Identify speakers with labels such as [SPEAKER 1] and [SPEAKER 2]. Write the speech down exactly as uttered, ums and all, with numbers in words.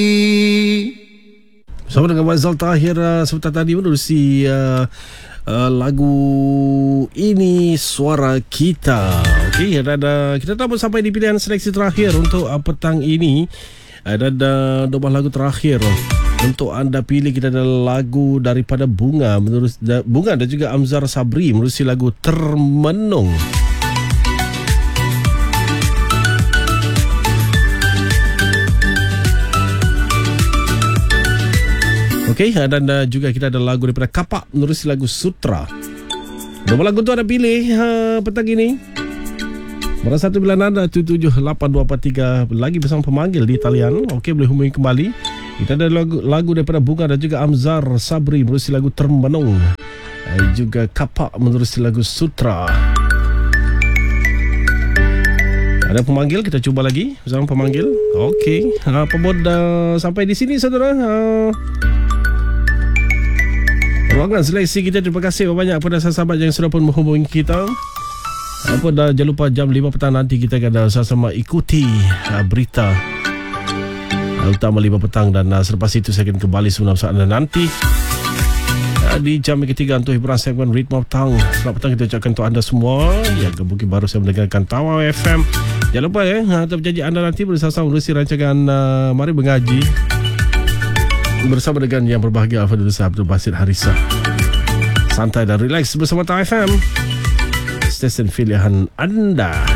[SPEAKER 1] Bersama dengan Mazal Tahir uh, sebentar tadi menerusi uh, uh, lagu Ini Suara Kita. Okey, dan uh, kita telah pun sampai di pilihan seleksi terakhir untuk uh, petang ini. uh, Dan uh, dua buah lagu terakhir untuk anda pilih kita adalah lagu daripada Bunga menurut uh, Bunga dan juga Amzar Sabri menerusi lagu Termenung. Okey, dan uh, juga kita ada lagu daripada Kapak menerusi lagu Sutra. Dua lagu tu anda pilih uh, petang ini. Merasa satu bila anda tujuh tujuh lapan dua empat tiga lagi bersama pemanggil di talian. Okey, boleh hubungi kembali. Kita ada lagu, lagu daripada Bunga dan juga Amzar Sabri menerusi lagu Termenung. Uh, juga Kapak menerusi lagu Sutra. Ada pemanggil, kita cuba lagi bersama pemanggil. Okey, uh, pemod uh, sampai di sini saudara. Uh, Ruangan seleksi kita, terima kasih banyak kepada sahabat yang sudah pun menghubungi kita. Apa dah, jangan lupa jam lima petang nanti kita akan sama-sama ikuti uh, berita uh, utama lima petang dan uh, selepas itu saya akan kembali sebelum saat anda nanti uh, di jam ketiga untuk hiburan segmen Ritme Petang. Selamat petang kita ucapkan untuk anda semua yang mungkin baru saya mendengarkan Tawau F M. Jangan lupa ya, uh, berjanji anda nanti bersama-sama menerusi rancangan uh, Mari Mengaji bersama dengan yang berbahagia Alfa Dusa Abdul Basit Harisa. Santai dan relax bersama Tawau F M, stesen pilihan anda.